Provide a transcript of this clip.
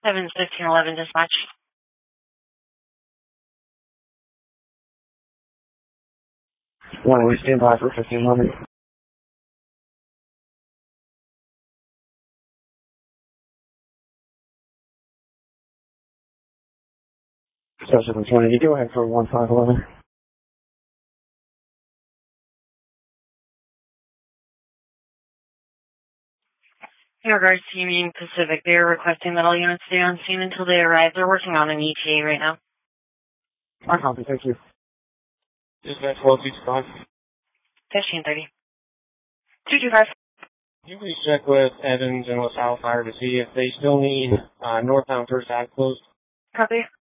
7-15-11 dispatch. One, we stand by for 1500. Subsequent 20, go ahead for 1511. In regards to Union Pacific, they are requesting that all units stay on scene until they arrive. They're working on an ETA right now. I copy, thank you. Dispatch 1225. 1530. 225. Can you please check with Evans and LaSalle Fire to see if they still need northbound first ave closed? Copy.